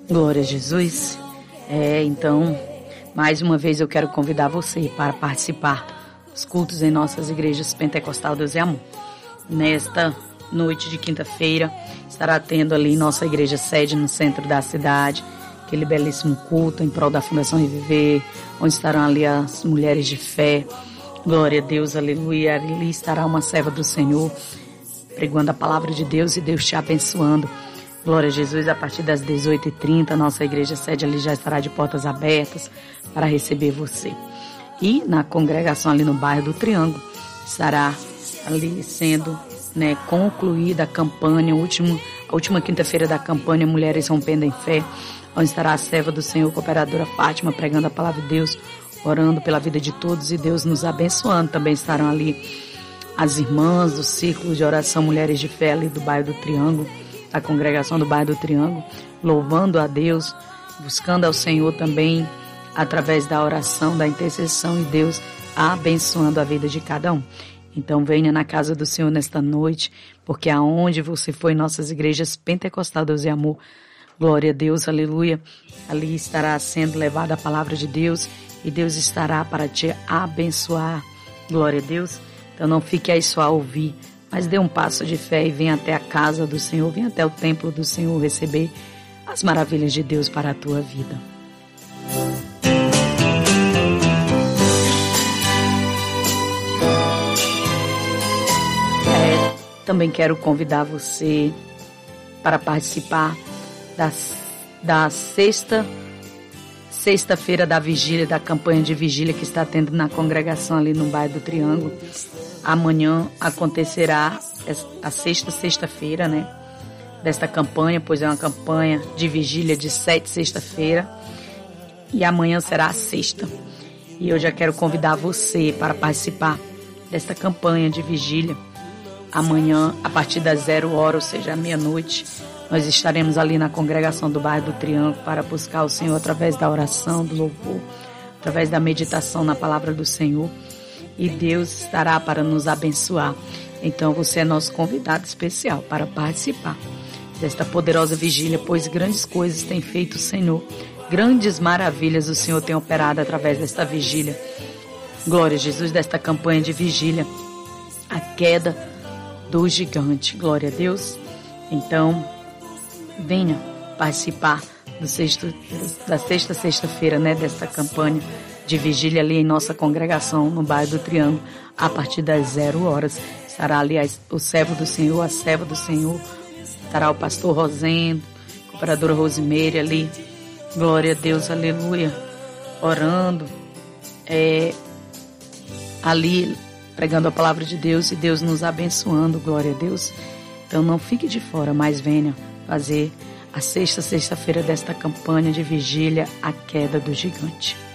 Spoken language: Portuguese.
Glória a Jesus. Então, mais uma vez eu quero convidar você para participar dos cultos em nossas igrejas Pentecostal Deus e Amor. Nesta noite de quinta-feira, estará tendo ali nossa igreja sede no centro da cidade, aquele belíssimo culto em prol da Fundação Reviver, onde estarão ali as mulheres de fé. Glória a Deus, aleluia. Ali estará uma serva do Senhor, pregando a palavra de Deus e Deus te abençoando. Glória a Jesus, a partir das 18h30, nossa igreja sede ali já estará de portas abertas para receber você. E na congregação ali no bairro do Triângulo, estará ali sendo concluída a campanha, a última quinta-feira da campanha Mulheres Rompendo em Fé, onde estará a serva do Senhor, cooperadora Fátima, pregando a palavra de Deus, orando pela vida de todos e Deus nos abençoando. Também estarão ali as irmãs do Círculo de Oração Mulheres de Fé ali do bairro do Triângulo, a congregação do bairro do Triângulo, louvando a Deus, buscando ao Senhor também através da oração, da intercessão e Deus abençoando a vida de cada um. Então venha na casa do Senhor nesta noite, porque aonde você for em nossas igrejas Pentecostal Deus e Amor, glória a Deus, aleluia, ali estará sendo levada a palavra de Deus e Deus estará para te abençoar, glória a Deus. Então não fique aí só a ouvir, mas dê um passo de fé e venha até a casa do Senhor, venha até o templo do Senhor receber as maravilhas de Deus para a tua vida. Também quero convidar você para participar da sexta-feira da vigília, da campanha de vigília que está tendo na congregação ali no bairro do Triângulo. Amanhã acontecerá a sexta-feira, desta campanha, pois é uma campanha de vigília de 7 sexta-feira e amanhã será a sexta. E eu já quero convidar você para participar desta campanha de vigília. Amanhã, a partir das 0h, ou seja, à meia-noite, nós estaremos ali na congregação do bairro do Triângulo para buscar o Senhor através da oração, do louvor, através da meditação na palavra do Senhor. E Deus estará para nos abençoar. Então você é nosso convidado especial para participar desta poderosa vigília, pois grandes coisas tem feito o Senhor. Grandes maravilhas o Senhor tem operado através desta vigília. Glória a Jesus, desta campanha de vigília. A queda do gigante, glória a Deus. Então, venha participar da sexta-feira, desta campanha de vigília ali em nossa congregação no bairro do Triângulo, a partir das 0h. Estará ali o servo do Senhor, a serva do Senhor, estará o pastor Rosendo, a cooperadora Rosimeire ali, glória a Deus, aleluia, orando, ali pregando a palavra de Deus e Deus nos abençoando, glória a Deus. Então não fique de fora, mas venha fazer a sexta-feira desta campanha de vigília, a queda do gigante.